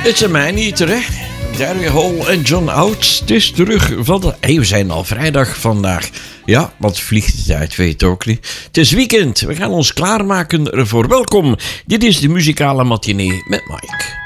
It's a man-eater, hè? Daryl Hall en John Oates. Het is terug van de... Hey, we zijn al vrijdag vandaag. Ja, wat vliegt de tijd, weet je ook niet. Het is weekend. We gaan ons klaarmaken ervoor. Welkom. Dit is de muzikale matinee met Mike.